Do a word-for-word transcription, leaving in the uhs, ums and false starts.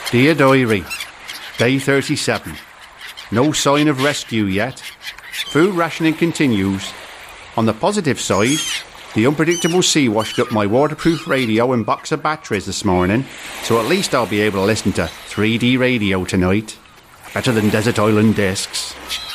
Dear Diary, Day thirty-seven. No sign of rescue yet. Food rationing continues. On the positive side, the unpredictable sea washed up my waterproof radio and box of batteries this morning, so at least I'll be able to listen to three D radio tonight. Better than Desert Island Discs.